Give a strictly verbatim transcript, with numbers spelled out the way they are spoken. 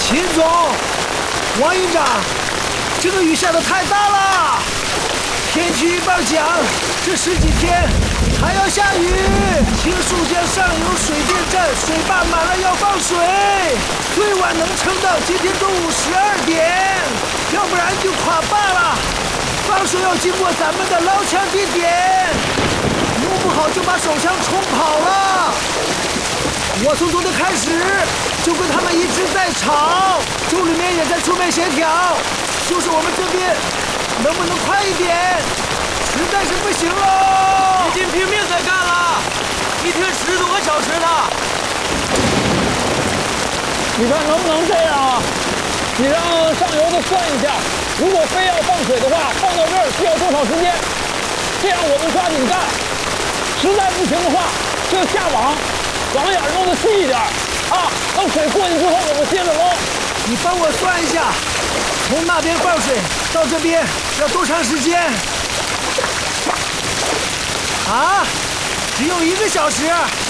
秦总，王营长，这个雨下的太大了。天气预报讲，这十几天还要下雨。青树江上游水电站水坝满了要放水，最晚能撑到今天中午十二点，要不然就垮坝了。放水要经过咱们的捞枪地点，弄不好就把手枪冲跑了。我从昨天开始就跟他们一直在吵，州里面也在出面协调，就是我们这边能不能快一点，实在是不行喽。 已经拼命在干了，一天十多个小时呢。 你看能不能这样啊？你让上游的算一下，如果非要放水的话，放到这儿需要多少时间？这样我们抓紧干。实在不行的话，就下网。网眼弄得细一点啊！等水过去之后，我们接着捞。 你帮我算一下，从那边放水到这边要多长时间？啊，只有一个小时。